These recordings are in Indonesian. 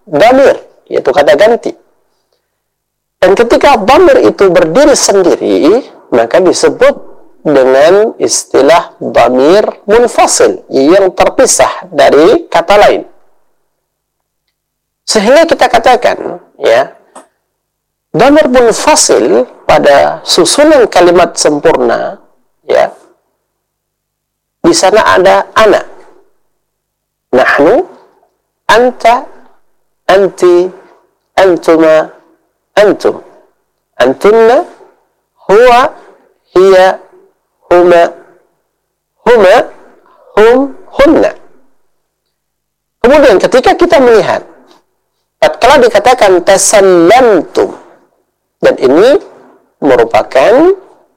dhamir, yaitu kata ganti. Dan ketika dhamir itu berdiri sendiri, maka disebut dengan istilah dhamir munfasil, yang terpisah dari kata lain. Sehingga kita katakan, ya, dhamir munfasil pada susunan kalimat sempurna, ya, di sana ada ana, nahnu, anta, anti, antuma, antum, antunna, huwa, hiya, huma, huma, hum, hunna. Kemudian ketika kita melihat tatkala dikatakan tasallamtum, dan ini merupakan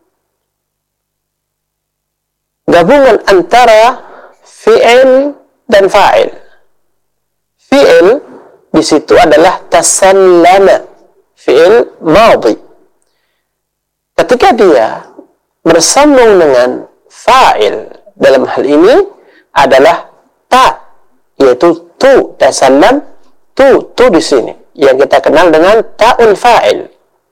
gabungan antara fi'il dan fa'il. Fi'il di situ adalah tasallama, fi'il madhi. Ketika dia bersambung dengan fa'il, dalam hal ini adalah ta, yaitu tu, tasallam, tu di sini yang kita kenal dengan ta'ul fa'il.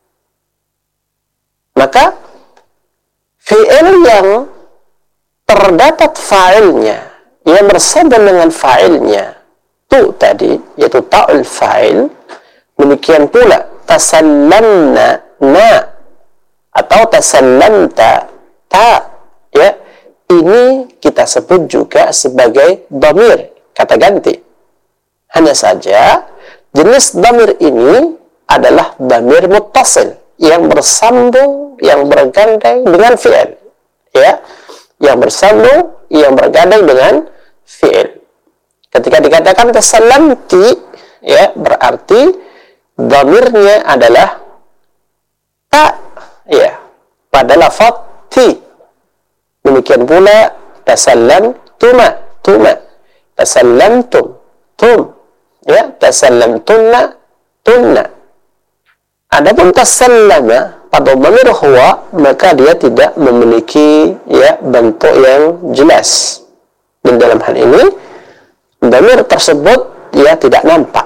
Maka fi'il yang terdapat fa'ilnya, yang bersambung dengan fa'ilnya tu tadi, yaitu ta'ul fa'il, demikian pula tasallamna, na, atau tasallamta, ta, ya, ini kita sebut juga sebagai dhamir, kata ganti. Hanya saja jenis dhamir ini adalah dhamir muttasil, yang bersambung, yang bergandeng dengan fi'il, ya, yang bersambung, yang bergandeng dengan fi'il. Ketika dikatakan tasallamti, ya, berarti dhamirnya adalah ta, ya, pada lafaz ti. Demikian pula tasallamtuma, tuma, tasallamtum, tum, ya, tasallamtunna, tunna. Adapun tasallama pada dhamir huwa, maka dia tidak memiliki, ya, bentuk yang jelas. Dan dalam hal ini dhamir tersebut, ya, tidak nampak.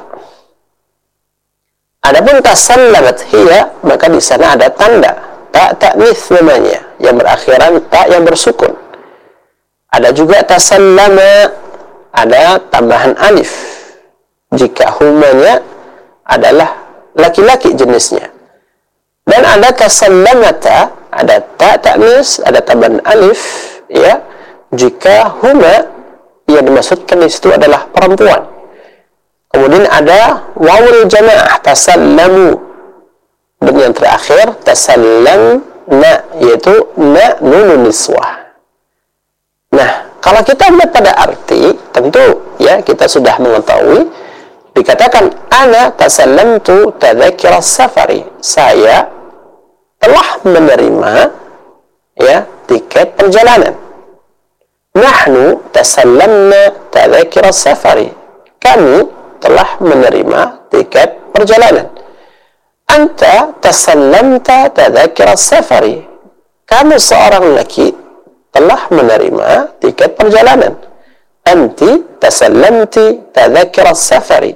Adapun tasallamat hiya, maka di sana ada tanda ta ta'nits namanya, yang berakhiran ta yang bersukun. Ada juga tasallama, ada tambahan alif jika humanya adalah laki-laki jenisnya. Dan ada tasallamata, ada ta ta'nis, ada tambahan alif, ya, jika huma yang dimaksudkan di situ adalah perempuan. Kemudian ada wawul jamaah, tasallamu. Dan yang terakhir tasallamna, yaitu na nunun niswah. Nah, kalau kita melihat pada arti, tentu, ya, kita sudah mengetahui. Dikatakan ana tasallamtu tadzakiras safari, saya telah menerima, ya, tiket perjalanan. Nahnu tasallamna tadzakiras safari, kami telah menerima tiket perjalanan. Anta tasallamta tadzakiras safari, kamu seorang laki telah menerima tiket perjalanan. Anti tasallamti tadzakiras safari,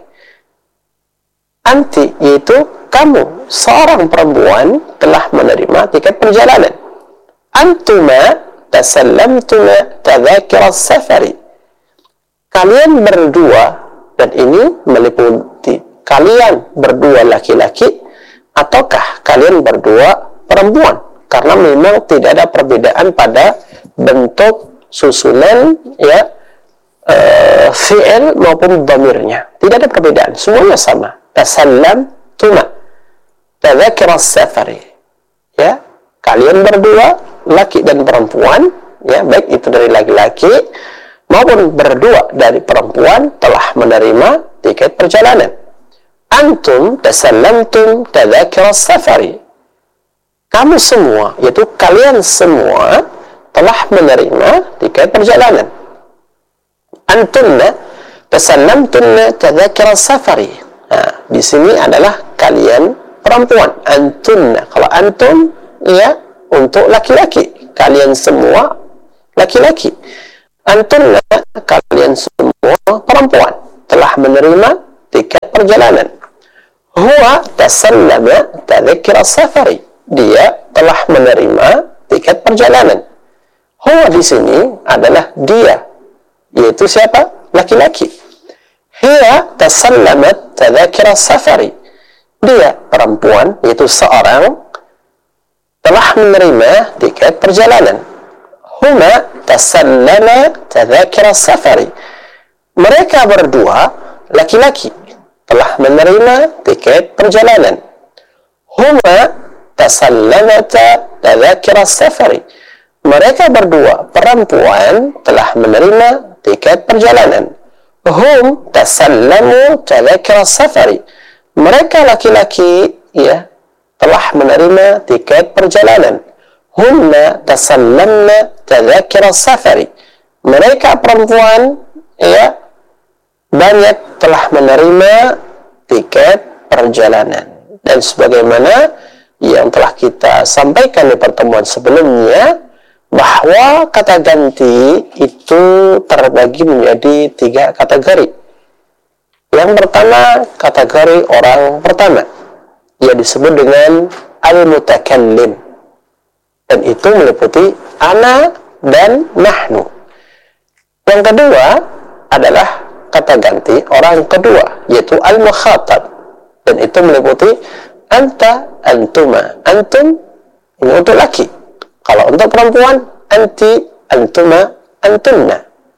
anti, yaitu kamu seorang perempuan telah menerima tiket perjalanan. Antuma tasallamtuna tadzakiras safari, kalian berdua, dan ini meliputi kalian berdua laki-laki ataukah kalian berdua perempuan, karena memang tidak ada perbedaan pada bentuk susunan, ya, fi'il maupun dhamirnya, tidak ada perbedaan, semuanya sama. Tasallamtuma tadzakiras safari, ya, kalian berdua laki dan perempuan, ya, baik itu dari laki-laki maupun berdua dari perempuan telah menerima tiket perjalanan. Antum tasallamtum tadzakiras safari, kamu semua, yaitu kalian semua telah menerima tiket perjalanan. Antunna tasallamtunna tadzakiras safari, nah, di sini adalah kalian perempuan. Antunna, kalau antum, ya, untuk laki-laki, kalian semua laki-laki. Antunna, kalian semua perempuan telah menerima tiket perjalanan. Huwa tasallama tadhkira safari. Dia telah menerima tiket perjalanan. Huwa di sini adalah dia, yaitu siapa? Laki-laki. Hiya tasallamat tadhkira safari. Dia perempuan, yaitu seorang, telah menerima tiket perjalanan. Huma tasallama tadhkira safari. Mereka berdua, laki-laki, telah menerima tiket perjalanan. Huma tasallamata tadhkira safari. Mereka berdua, perempuan, telah menerima tiket perjalanan. Hum tasallamu tadhkira safari. Mereka laki-laki, ya, telah menerima tiket perjalanan. Hunna tasallamna tadhkira safari. Mereka perempuan, ya, banyak telah menerima tiket perjalanan. Dan sebagaimana yang telah kita sampaikan di pertemuan sebelumnya, bahwa kata ganti itu terbagi menjadi 3 kategori. Yang pertama, kategori orang pertama, ia disebut dengan al-mutakallim, dan itu meliputi ana dan nahnu. Yang kedua adalah kata ganti orang kedua, yaitu al-mukhatab, dan itu meliputi anta, antuma. Antum ini untuk laki. Kalau untuk perempuan, anti, antuma, antunna.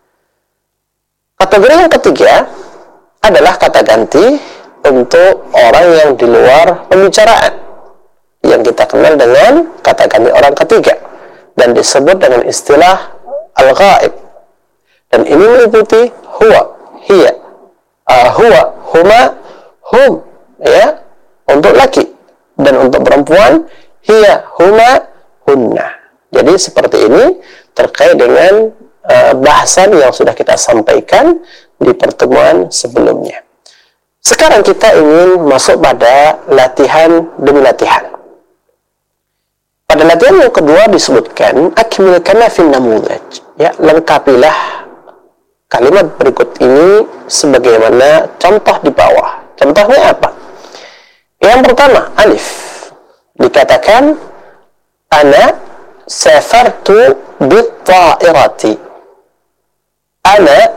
Kategori yang ketiga adalah kata ganti untuk orang yang di luar pembicaraan, yang kita kenal dengan kata ganti orang ketiga, dan disebut dengan istilah al-ghaib. Dan ini meliputi huwa, hiya, huwa, huma, hum, ya, untuk laki, dan untuk perempuan hiya, huma, hunna. Jadi seperti ini terkait dengan bahasan yang sudah kita sampaikan di pertemuan sebelumnya. Sekarang kita ingin masuk pada latihan demi latihan. Pada latihan yang kedua disebutkan akmil kama fin namudhaj. Ya, lengkapilah kalimat berikut ini sebagaimana contoh di bawah. Contohnya apa? Yang pertama, alif. Dikatakan ana safartu bit-ta'irati. Ana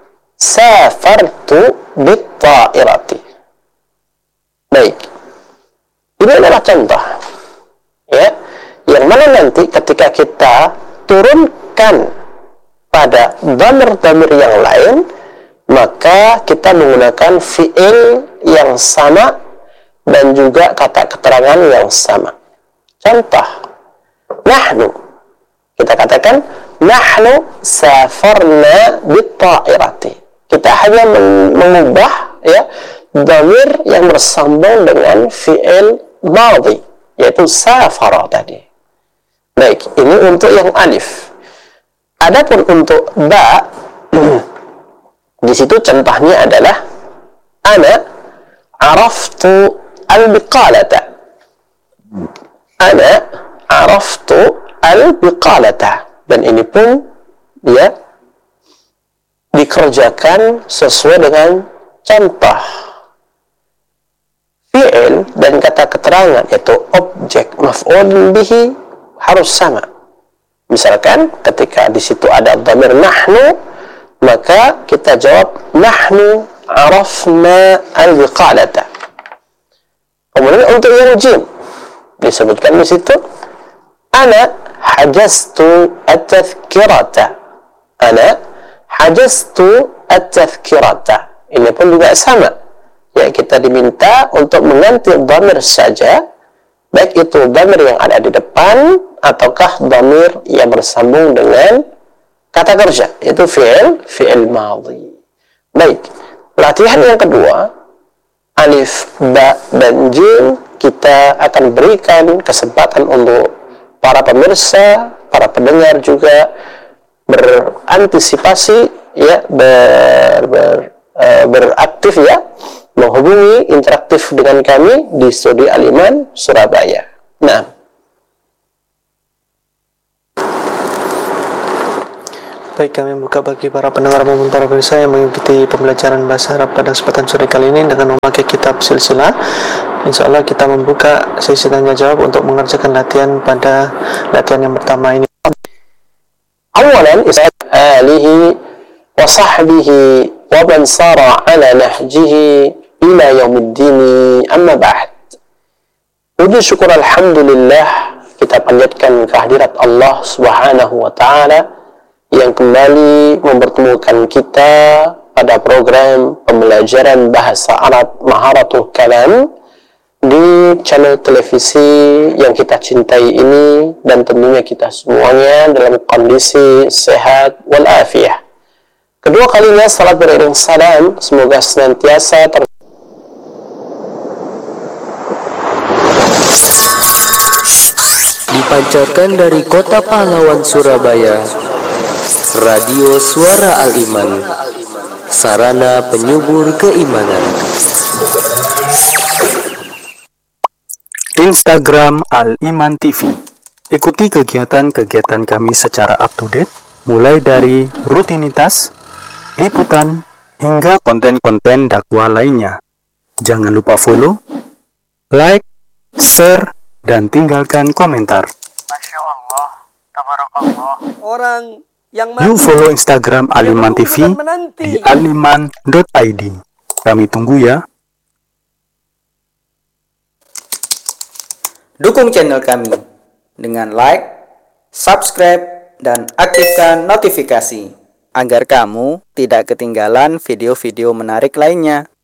safartu bit-ta'irati. Baik. Ini adalah contoh, ya, yang mana nanti ketika kita turunkan pada dhamir-dhamir yang lain, maka kita menggunakan fi'il yang sama dan juga kata keterangan yang sama. Contoh, nahnu. Kita katakan nahnu safarna bit-ta'irati. Kita hanya mengubah, ya, dhamir yang bersambung dengan fi'il madhi, yaitu safara tadi. Baik, ini untuk yang alif. Adapun untuk ba, di situ contohnya adalah ana araftu al-biqalata. Ana araftu al-biqalata. Dan ini pun, ya, dikerjakan sesuai dengan contoh. Fi'il dan kata keterangan, yaitu objek maf'ul bihi, harus sama. Misalkan ketika di situ ada dhamir nahnu, maka kita jawab nahnu arafna al-biqalata. Kemudian untuk yang jim disebutkan di situ ana hajaztu at-tadhkirata. Ana hajaztu at-tadhkirata. Ini pun juga sama. Ya, kita diminta untuk mengganti dhamir saja, baik itu dhamir yang ada di depan ataukah dhamir yang bersambung dengan kata kerja, itu fi'il madhi. Baik, latihan yang kedua, alif, ba, dan jim, kita akan berikan kesempatan untuk para pemirsa, para pendengar juga berantisipasi, ya, beraktif, ya, menghubungi interaktif dengan kami di Studio Al-Iman Surabaya. Nah, Baik, kami buka bagi para pendengar maupun para pemirsa yang mengikuti pembelajaran bahasa Arab pada kesempatan sore kali ini dengan memakai kitab silsilah. Insya Allah kita membuka sesi tanya jawab untuk mengerjakan latihan pada latihan yang pertama ini. Awalan alihi wa sahbihi wa man sara ala nahjihi ila yaumiddin, amma ba'd. Puji syukur alhamdulillah kita panjatkan kehadirat Allah Subhanahu wa taala yang kembali mempertemukan kita pada program pembelajaran bahasa Arab Maharatul Kalam di channel televisi yang kita cintai ini, dan tentunya kita semuanya dalam kondisi sehat walafiat. Kedua kalinya salat beriring salam semoga senantiasa dipancarkan dari kota pahlawan Surabaya, Radio Suara Al-Iman, sarana penyubur keimanan. Instagram Al-Iman TV. Ikuti kegiatan-kegiatan kami secara up to date, mulai dari rutinitas, liputan, hingga konten-konten dakwah lainnya. Jangan lupa follow, like, share, dan tinggalkan komentar. Masya Allah, tabarakallah. Orang yang You follow Instagram Al-Iman TV di aliman.id. Kami tunggu ya. Dukung channel kami dengan like, subscribe, dan aktifkan notifikasi agar kamu tidak ketinggalan video-video menarik lainnya.